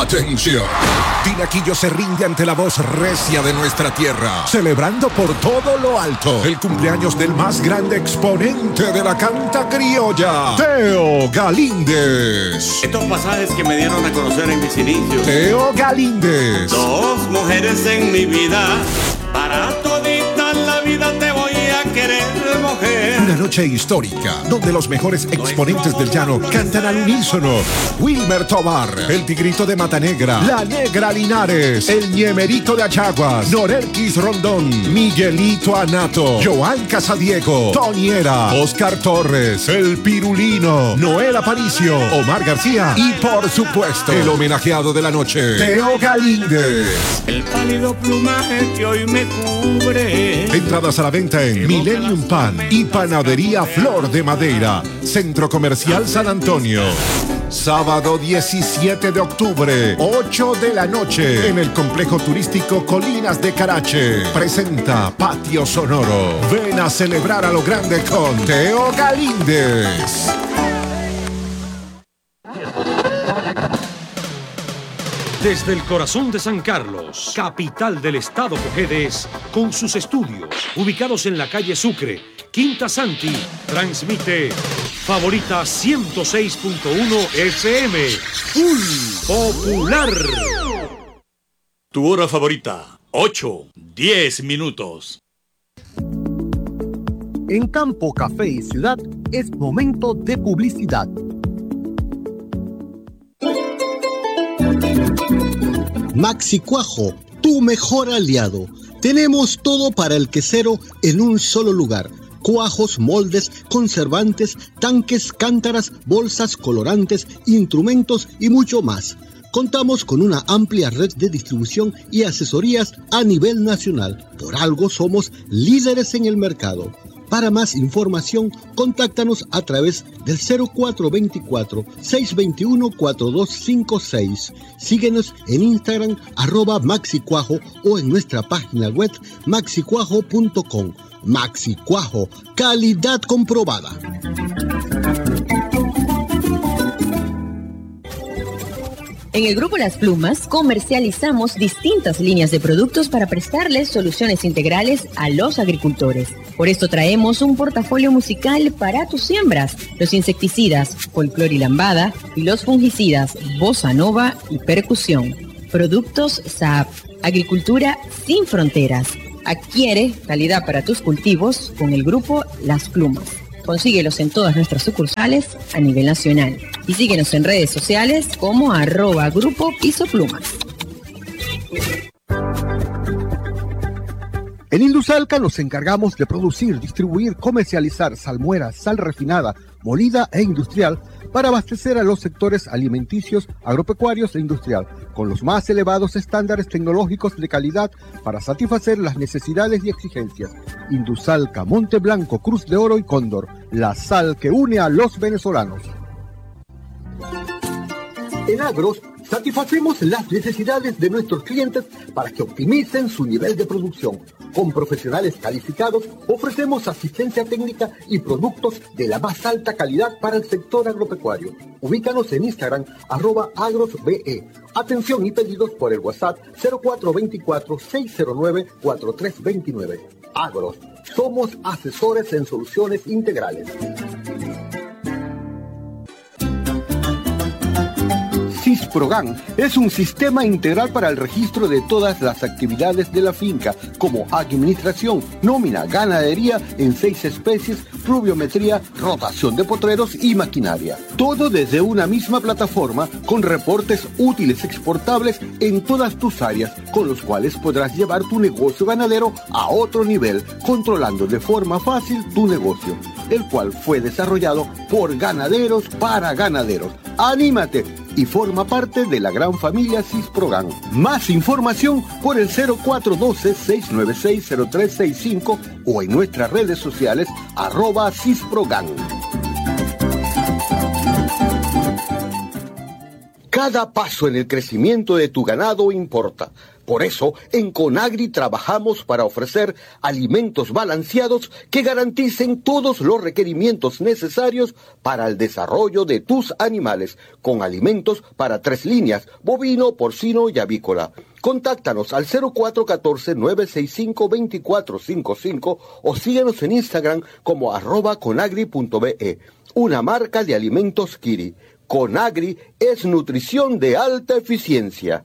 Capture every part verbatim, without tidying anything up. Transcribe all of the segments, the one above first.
Atención. Tinaquillo se rinde ante la voz recia de nuestra tierra, celebrando por todo lo alto el cumpleaños del más grande exponente de la canta criolla, Teo Galíndez. Estos pasajes que me dieron a conocer en mis inicios. Teo Galíndez. Dos mujeres en mi vida, para todita la vida te voy a querer, mujer. Una noche histórica, donde los mejores exponentes del llano cantan al unísono. Wilmer Tobar, el Tigrito de Matanegra, la Negra Linares, el Ñemerito de Achaguas, Norelquis Rondón, Miguelito Anato, Joan Casadiego, Toniera, Oscar Torres, el Pirulino, Noel Aparicio, Omar García y, por supuesto, el homenajeado de la noche, Teo Galíndez. El pálido plumaje que hoy me cubre. Entradas a la venta en Millennium Pan y Panadería Flor de Madera, Centro Comercial San Antonio. Sábado diecisiete de octubre, ocho de la noche, en el complejo turístico Colinas de Carache. Presenta Patio Sonoro. Ven a celebrar a lo grande con Teo Galíndez. Desde el corazón de San Carlos, capital del estado Cojedes, con sus estudios ubicados en la calle Sucre, Quinta Santi, transmite Favorita ciento seis punto uno F M, Full Popular. Tu hora favorita, ocho, diez minutos. En Campo, Café y Ciudad es momento de publicidad. Maxi Cuajo, tu mejor aliado. Tenemos todo para el quesero en un solo lugar. Cuajos, moldes, conservantes, tanques, cántaras, bolsas, colorantes, instrumentos y mucho más. Contamos con una amplia red de distribución y asesorías a nivel nacional. Por algo somos líderes en el mercado. Para más información, contáctanos a través del cero cuatro dos cuatro, seis dos uno, cuatro dos cinco seis. Síguenos en Instagram, arroba maxicuajo, o en nuestra página web maxicuajo punto com. Maxi Cuajo, calidad comprobada. En el Grupo Las Plumas comercializamos distintas líneas de productos para prestarles soluciones integrales a los agricultores. Por esto traemos un portafolio musical para tus siembras, los insecticidas, folclor y lambada, y los fungicidas, bossa nova y percusión. Productos S A P, agricultura sin fronteras. Adquiere calidad para tus cultivos con el Grupo Las Plumas. Consíguelos en todas nuestras sucursales a nivel nacional. Y síguenos en redes sociales como arroba Grupo Piso Plumas. En Indusalca nos encargamos de producir, distribuir, comercializar salmuera, sal refinada, molida e industrial para abastecer a los sectores alimenticios, agropecuarios e industrial, con los más elevados estándares tecnológicos de calidad para satisfacer las necesidades y exigencias. Indusalca, Monte Blanco, Cruz de Oro y Cóndor, la sal que une a los venezolanos. En Agros, satisfacemos las necesidades de nuestros clientes para que optimicen su nivel de producción. Con profesionales calificados, ofrecemos asistencia técnica y productos de la más alta calidad para el sector agropecuario. Ubícanos en Instagram, arroba agrosbe. Atención y pedidos por el WhatsApp cero cuatro dos cuatro, seis cero nueve, cuatro tres dos nueve. Agros, somos asesores en soluciones integrales. Sisprogan es un sistema integral para el registro de todas las actividades de la finca, como administración, nómina, ganadería en seis especies, pluviometría, rotación de potreros y maquinaria. Todo desde una misma plataforma con reportes útiles exportables en todas tus áreas, con los cuales podrás llevar tu negocio ganadero a otro nivel, controlando de forma fácil tu negocio, el cual fue desarrollado por ganaderos para ganaderos. ¡Anímate! Y forma parte de la gran familia Sisprogan. Más información por el cero cuatro uno dos, seis nueve seis, cero tres seis cinco o en nuestras redes sociales arroba Sisprogan. Cada paso en el crecimiento de tu ganado importa. Por eso, en Conagri trabajamos para ofrecer alimentos balanceados que garanticen todos los requerimientos necesarios para el desarrollo de tus animales, con alimentos para tres líneas, bovino, porcino y avícola. Contáctanos al cero cuatro uno cuatro, nueve seis cinco, dos cuatro cinco cinco o síguenos en Instagram como arroba conagri punto be, una marca de alimentos Kiri. Conagri es nutrición de alta eficiencia.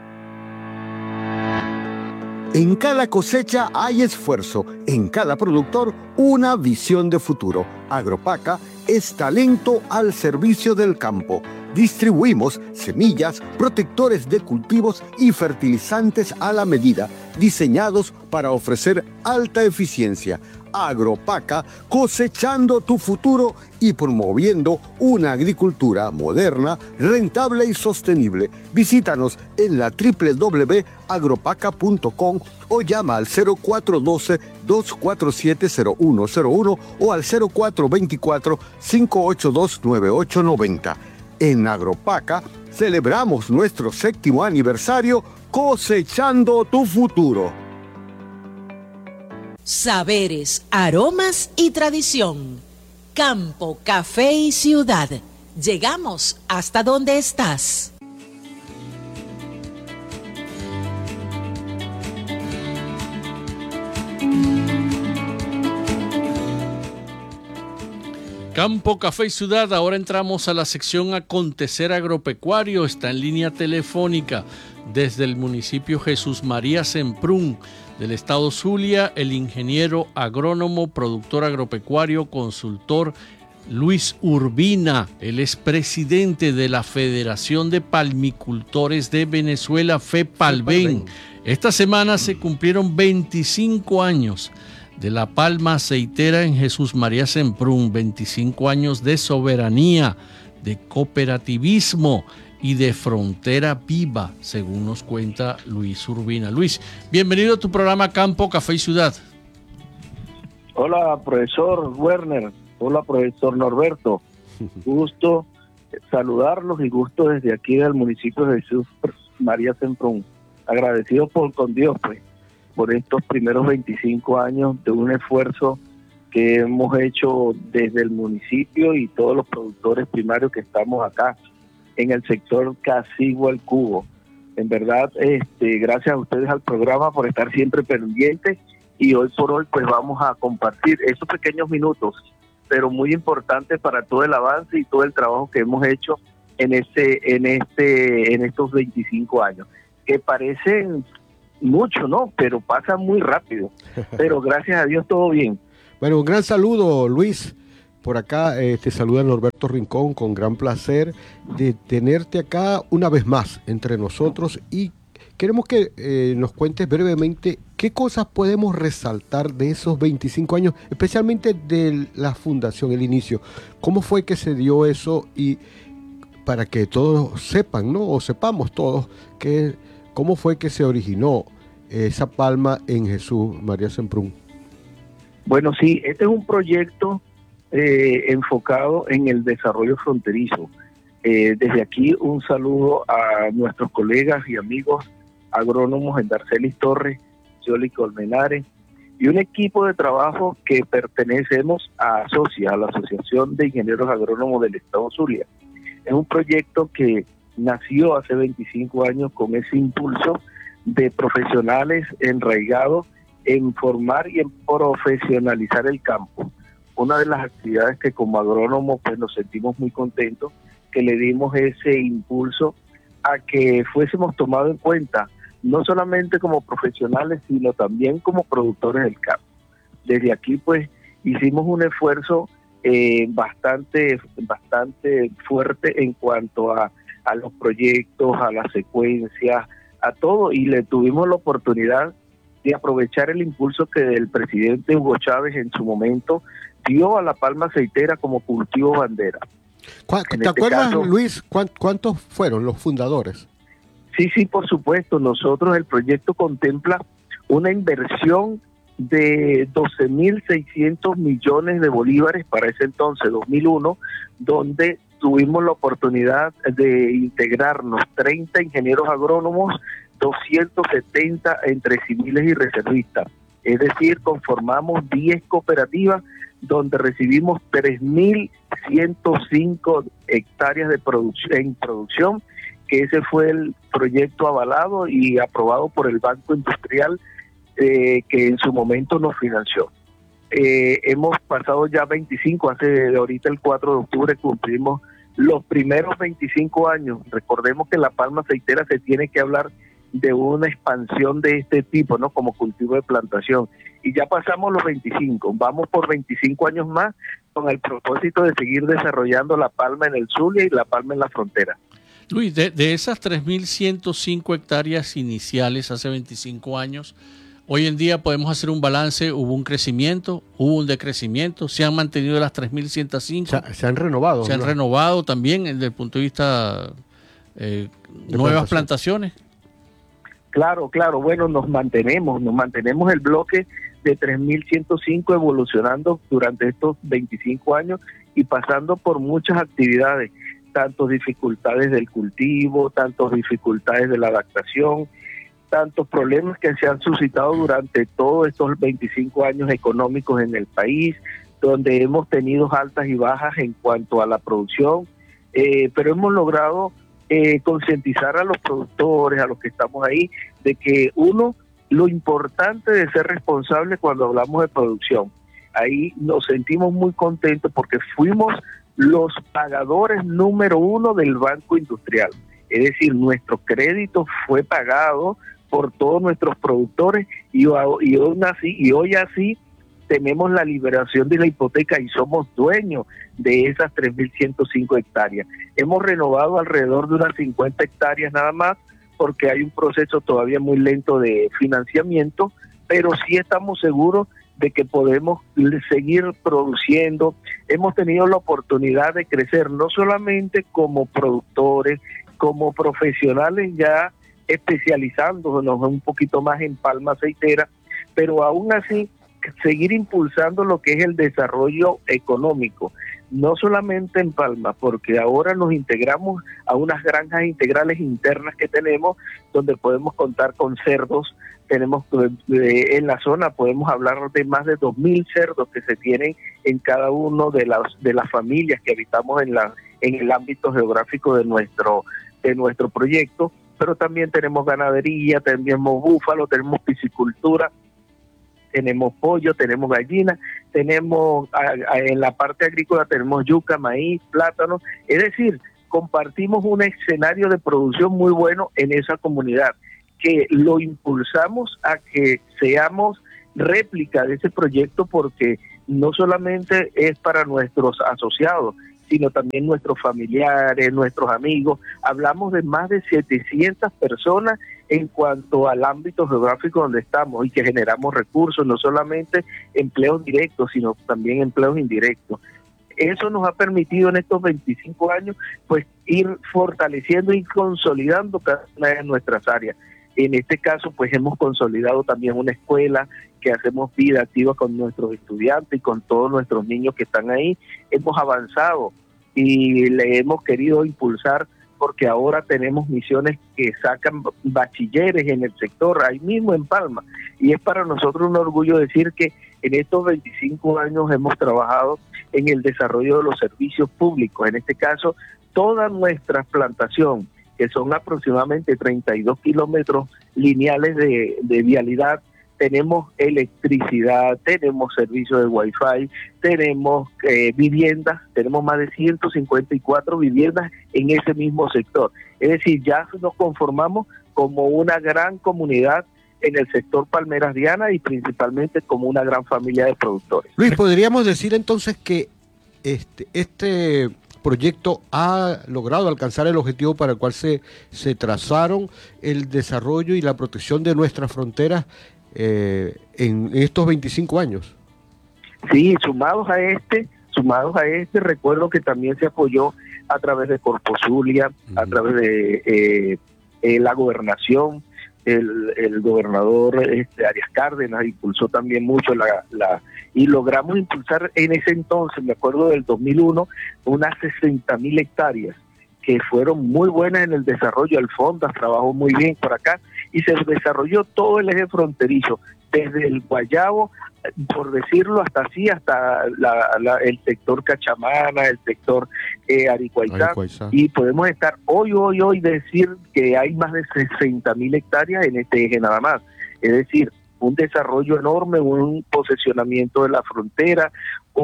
En cada cosecha hay esfuerzo, en cada productor una visión de futuro. Agropaca es talento al servicio del campo. Distribuimos semillas, protectores de cultivos y fertilizantes a la medida, diseñados para ofrecer alta eficiencia. Agropaca, cosechando tu futuro y promoviendo una agricultura moderna, rentable y sostenible. Visítanos en la doble u doble u doble u punto agropaca punto com o llama al cero cuatro uno dos, dos cuatro siete, cero uno cero uno o al cero cuatro dos cuatro, cinco ocho dos, nueve ocho nueve cero. En Agropaca celebramos nuestro séptimo aniversario cosechando tu futuro. Saberes, aromas y tradición. Campo, café y ciudad. Llegamos hasta donde estás. Campo, Café y Ciudad, ahora entramos a la sección Acontecer Agropecuario. Está en línea telefónica desde el municipio Jesús María Semprún del estado Zulia, el ingeniero agrónomo, productor agropecuario, consultor Luis Urbina. Él es presidente de la Federación de Palmicultores de Venezuela, FEPALVEN. Esta semana se cumplieron veinticinco años de la palma aceitera en Jesús María Semprún, veinticinco años de soberanía, de cooperativismo y de frontera viva, según nos cuenta Luis Urbina. Luis, bienvenido a tu programa Campo, Café y Ciudad. Hola, profesor Werner. Hola, profesor Norberto. Gusto saludarlos y gusto desde aquí del municipio de Jesús María Semprún. Agradecido por con Dios, pues, por estos primeros veinticinco años de un esfuerzo que hemos hecho desde el municipio y todos los productores primarios que estamos acá en el sector Casigua al Cubo. En verdad, este, gracias a ustedes al programa por estar siempre pendientes, y hoy por hoy pues vamos a compartir esos pequeños minutos, pero muy importantes para todo el avance y todo el trabajo que hemos hecho en este, en este, en estos veinticinco años, que parecen mucho, ¿no? Pero pasa muy rápido. Pero gracias a Dios todo bien. Bueno, un gran saludo, Luis. Por acá eh, te saluda Norberto Rincón, con gran placer de tenerte acá una vez más entre nosotros, y queremos que eh, nos cuentes brevemente qué cosas podemos resaltar de esos veinticinco años, especialmente de la fundación, el inicio. ¿Cómo fue que se dio eso? Y para que todos sepan, ¿no? O sepamos todos que ¿cómo fue que se originó esa palma en Jesús María Semprún? Bueno, sí, este es un proyecto eh, enfocado en el desarrollo fronterizo. Eh, desde aquí un saludo a nuestros colegas y amigos agrónomos en Darcelis Torres, Yoli Colmenares, y un equipo de trabajo que pertenecemos a ASOCIA, a la Asociación de Ingenieros Agrónomos del Estado Zulia. Es un proyecto que nació hace veinticinco años con ese impulso de profesionales enraigados en formar y en profesionalizar el campo. Una de las actividades que como agrónomos pues nos sentimos muy contentos, que le dimos ese impulso a que fuésemos tomados en cuenta, no solamente como profesionales, sino también como productores del campo. Desde aquí pues hicimos un esfuerzo eh, bastante, bastante fuerte en cuanto a a los proyectos, a las secuencias, a todo, y le tuvimos la oportunidad de aprovechar el impulso que el presidente Hugo Chávez en su momento dio a la palma aceitera como cultivo bandera. ¿Te este acuerdas, caso, Luis, cuántos fueron los fundadores? Sí, sí, por supuesto. Nosotros, el proyecto contempla una inversión de doce mil seiscientos millones de bolívares para ese entonces, dos mil uno, donde tuvimos la oportunidad de integrarnos treinta ingenieros agrónomos, doscientos setenta entre civiles y reservistas. Es decir, conformamos diez cooperativas donde recibimos tres mil ciento cinco hectáreas de producción en producción, que ese fue el proyecto avalado y aprobado por el Banco Industrial, eh, que en su momento nos financió. Eh, hemos pasado ya veinticinco, hace ahorita el cuatro de octubre cumplimos los primeros veinticinco años. Recordemos que la palma aceitera se tiene que hablar de una expansión de este tipo, ¿no? Como cultivo de plantación. Y ya pasamos los veinticinco, vamos por veinticinco años más con el propósito de seguir desarrollando la palma en el Zulia y la palma en la frontera. Luis, de, de esas tres mil ciento cinco hectáreas iniciales hace veinticinco años, hoy en día podemos hacer un balance, hubo un crecimiento, hubo un decrecimiento, se han mantenido las tres mil ciento cinco. Se, se han renovado. Se han ¿no? renovado también desde el punto de vista eh, de nuevas plantaciones. Claro, claro, bueno, nos mantenemos, nos mantenemos el bloque de tres mil ciento cinco evolucionando durante estos veinticinco años y pasando por muchas actividades, tanto dificultades del cultivo, tantas dificultades de la adaptación, tantos problemas que se han suscitado durante todos estos veinticinco años económicos en el país, donde hemos tenido altas y bajas en cuanto a la producción, eh, pero hemos logrado eh, concientizar a los productores, a los que estamos ahí, de que uno, lo importante de ser responsable cuando hablamos de producción. Ahí nos sentimos muy contentos porque fuimos los pagadores número uno del Banco Industrial. Es decir, nuestro crédito fue pagado por todos nuestros productores y, y, aún así, y hoy así tenemos la liberación de la hipoteca y somos dueños de esas tres mil ciento cinco hectáreas. Hemos renovado alrededor de unas cincuenta hectáreas nada más porque hay un proceso todavía muy lento de financiamiento, pero sí estamos seguros de que podemos seguir produciendo. Hemos tenido la oportunidad de crecer no solamente como productores, como profesionales ya especializándonos un poquito más en palma aceitera, pero aún así seguir impulsando lo que es el desarrollo económico, no solamente en Palma, porque ahora nos integramos a unas granjas integrales internas que tenemos, donde podemos contar con cerdos. Tenemos eh, en la zona, podemos hablar de más de dos mil cerdos que se tienen en cada uno de las de las familias que habitamos en la en el ámbito geográfico de nuestro de nuestro proyecto, pero también tenemos ganadería, tenemos búfalo, tenemos piscicultura, tenemos pollo, tenemos gallina, tenemos a, a, en la parte agrícola tenemos yuca, maíz, plátano, es decir, compartimos un escenario de producción muy bueno en esa comunidad, que lo impulsamos a que seamos réplica de ese proyecto, porque no solamente es para nuestros asociados, sino también nuestros familiares, nuestros amigos. Hablamos de más de setecientas personas en cuanto al ámbito geográfico donde estamos y que generamos recursos, no solamente empleos directos, sino también empleos indirectos. Eso nos ha permitido en estos veinticinco años pues ir fortaleciendo y consolidando cada una de nuestras áreas. En este caso pues hemos consolidado también una escuela que hacemos vida activa con nuestros estudiantes y con todos nuestros niños que están ahí. Hemos avanzado y le hemos querido impulsar porque ahora tenemos misiones que sacan bachilleres en el sector, ahí mismo en Palma, y es para nosotros un orgullo decir que en estos veinticinco años hemos trabajado en el desarrollo de los servicios públicos, en este caso toda nuestra plantación, que son aproximadamente treinta y dos kilómetros lineales de, de vialidad. Tenemos electricidad, tenemos servicio de wifi, tenemos eh, viviendas, tenemos más de ciento cincuenta y cuatro viviendas en ese mismo sector. Es decir, ya nos conformamos como una gran comunidad en el sector Palmeras Diana y principalmente como una gran familia de productores. Luis, ¿podríamos decir entonces que este, este proyecto ha logrado alcanzar el objetivo para el cual se, se trazaron, el desarrollo y la protección de nuestras fronteras Eh, en, en estos veinticinco años? Sí, sumados a este, sumados a este, recuerdo que también se apoyó a través de Corpo Zulia, uh-huh. a través de eh, eh, la gobernación, el, el gobernador este, Arias Cárdenas impulsó también mucho la, la y logramos impulsar en ese entonces, me acuerdo del dos mil uno, unas sesenta mil hectáreas que fueron muy buenas en el desarrollo. Alfondas trabajó muy bien por acá y se desarrolló todo el eje fronterizo, desde el Guayabo, por decirlo hasta así, hasta la, la, el sector Cachamana, el sector eh, Aricuaizá, Aricuaizá, y podemos estar hoy, hoy, hoy decir que hay más de sesenta mil hectáreas en este eje nada más, es decir, un desarrollo enorme, un posesionamiento de la frontera,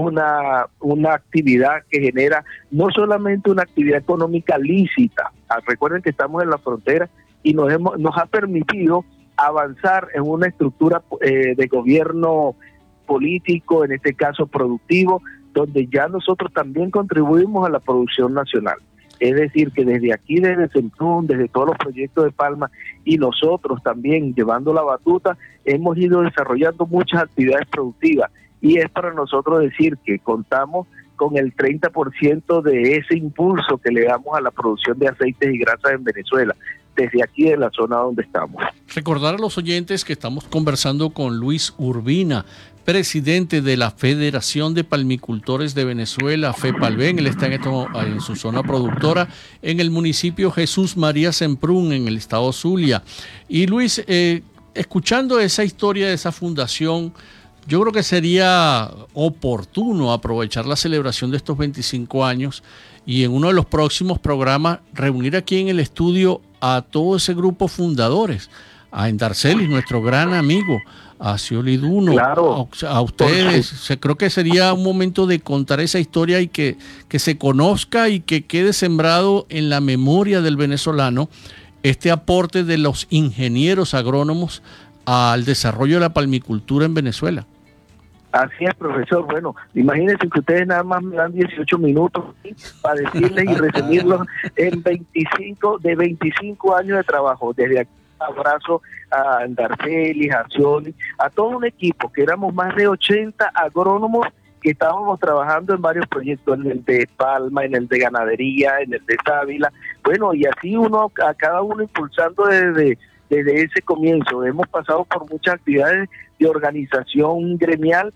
una, una actividad que genera no solamente una actividad económica lícita, recuerden que estamos en la frontera y nos, hemos, nos ha permitido avanzar en una estructura eh, de gobierno político, en este caso productivo, donde ya nosotros también contribuimos a la producción nacional. Es decir, que desde aquí, desde Semprún, desde todos los proyectos de Palma y nosotros también llevando la batuta, hemos ido desarrollando muchas actividades productivas y es para nosotros decir que contamos con el treinta por ciento de ese impulso que le damos a la producción de aceites y grasas en Venezuela, desde aquí de la zona donde estamos. Recordar a los oyentes que estamos conversando con Luis Urbina, presidente de la Federación de Palmicultores de Venezuela, FEPALVEN. Él está en, esto, en su zona productora en el municipio Jesús María Semprún, en el estado Zulia. Y Luis, eh, escuchando esa historia de esa fundación, yo creo que sería oportuno aprovechar la celebración de estos veinticinco años y en uno de los próximos programas reunir aquí en el estudio a todo ese grupo fundadores, a Endarcelis, nuestro gran amigo, a Scioli Duno, claro, a, a ustedes. Creo que sería un momento de contar esa historia y que, que se conozca y que quede sembrado en la memoria del venezolano este aporte de los ingenieros agrónomos al desarrollo de la palmicultura en Venezuela. Así es, profesor. Bueno, imagínense que ustedes nada más me dan dieciocho minutos para decirles y resumirlos en veinticinco, de veinticinco años de trabajo. Desde aquí abrazo a Endarcelis, a Scioli, a todo un equipo, que éramos más de ochenta agrónomos que estábamos trabajando en varios proyectos, en el de Palma, en el de ganadería, en el de Sábila. Bueno, y así uno, a cada uno impulsando desde... Desde ese comienzo hemos pasado por muchas actividades de organización gremial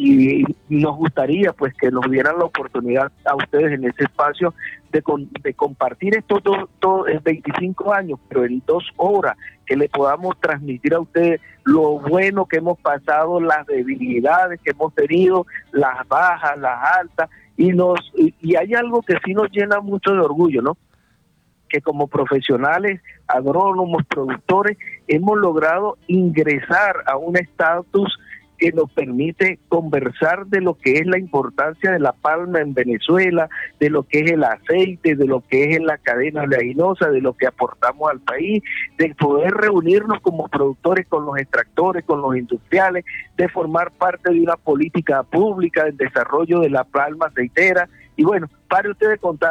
y nos gustaría pues que nos dieran la oportunidad a ustedes en ese espacio de, con, de compartir estos dos, dos, veinticinco años, pero en dos horas, que le podamos transmitir a ustedes lo bueno que hemos pasado, las debilidades que hemos tenido, las bajas, las altas, y nos y, y hay algo que sí nos llena mucho de orgullo, ¿no? Que como profesionales, agrónomos, productores, hemos logrado ingresar a un estatus que nos permite conversar de lo que es la importancia de la palma en Venezuela, de lo que es el aceite, de lo que es la cadena oleaginosa, de lo que aportamos al país, de poder reunirnos como productores con los extractores, con los industriales, de formar parte de una política pública del desarrollo de la palma aceitera. Y bueno, pare usted de contar.